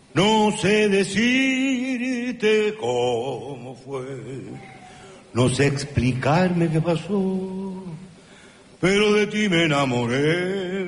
No sé decirte cómo fue, no sé explicarme qué pasó, pero de ti me enamoré.